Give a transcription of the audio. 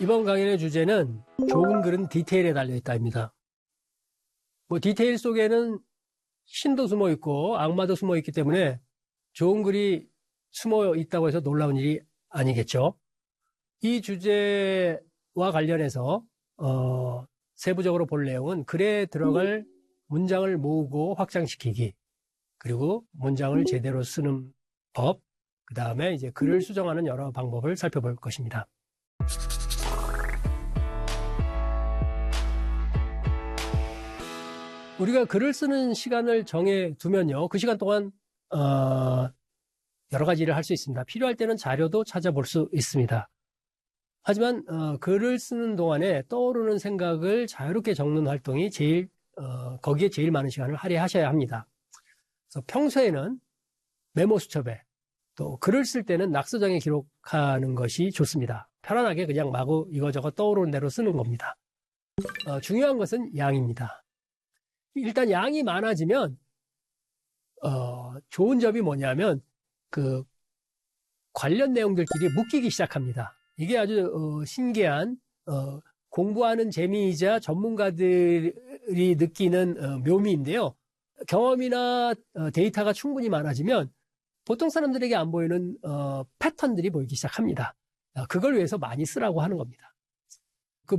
이번 강연의 주제는 좋은 글은 디테일에 달려있다입니다. 디테일 속에는 신도 숨어 있고 악마도 숨어 있기 때문에 좋은 글이 숨어 있다고 해서 놀라운 일이 아니겠죠. 이 주제와 관련해서 세부적으로 볼 내용은 글에 들어갈 문장을 모으고 확장시키기, 그리고 문장을 제대로 쓰는 법, 그 다음에 이제 글을 수정하는 여러 방법을 살펴볼 것입니다. 우리가 글을 쓰는 시간을 정해 두면요, 그 시간 동안 여러 가지 일을 할 수 있습니다. 필요할 때는 자료도 찾아볼 수 있습니다. 하지만 글을 쓰는 동안에 떠오르는 생각을 자유롭게 적는 활동이 거기에 제일 많은 시간을 할애하셔야 합니다. 그래서 평소에는 메모 수첩에, 또 글을 쓸 때는 낙서장에 기록하는 것이 좋습니다. 편안하게 그냥 마구 이거저거 떠오르는 대로 쓰는 겁니다. 중요한 것은 양입니다. 일단 양이 많아지면 좋은 점이 뭐냐면 그 관련 내용들끼리 묶이기 시작합니다. 이게 아주 신기한 공부하는 재미이자 전문가들이 느끼는 묘미인데요. 경험이나 데이터가 충분히 많아지면 보통 사람들에게 안 보이는 패턴들이 보이기 시작합니다. 그걸 위해서 많이 쓰라고 하는 겁니다.